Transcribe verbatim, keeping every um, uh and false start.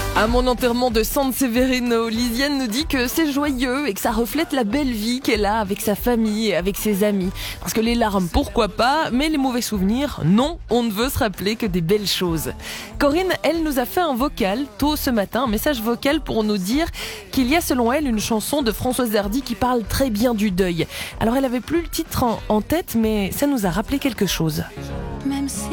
À mon enterrement de San Severino, Lisiane nous dit que c'est joyeux et que ça reflète la belle vie qu'elle a avec sa famille et avec ses amis. Parce que les larmes, pourquoi pas, mais les mauvais souvenirs, non, on ne veut se rappeler que des belles choses. Corinne, elle nous a fait un vocal tôt ce matin, un message vocal pour nous dire qu'il y a selon elle une chanson de Françoise Hardy qui parle très bien du deuil. Alors elle avait plus le titre en, en tête, mais ça nous a rappelé quelque chose. Même si